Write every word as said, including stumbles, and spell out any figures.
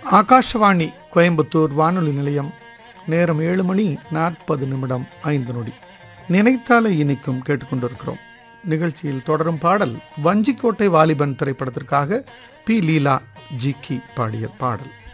ஆகாஷவாணி கோயம்புத்தூர் வானொலி நிலையம். நேரம் ஏழு மணி நாற்பது நிமிடம் ஐந்து நொடி. நினைத்தாலே இனிக்கும் கேட்டுக்கொண்டிருக்கிறோம். நிகழ்ச்சியில் தொடரும் பாடல் வஞ்சிக்கோட்டை வாலிபன் திரைப்படத்திற்காக பி லீலா ஜிக்கி பாடிய பாடல்.